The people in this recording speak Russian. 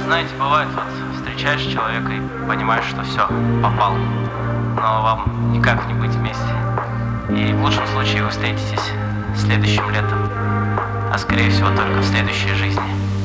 Знаете, бывает, вот встречаешь человека и понимаешь, что все, попал. Но вам никак не быть вместе. И в лучшем случае вы встретитесь следующим летом, а скорее всего только в следующей жизни.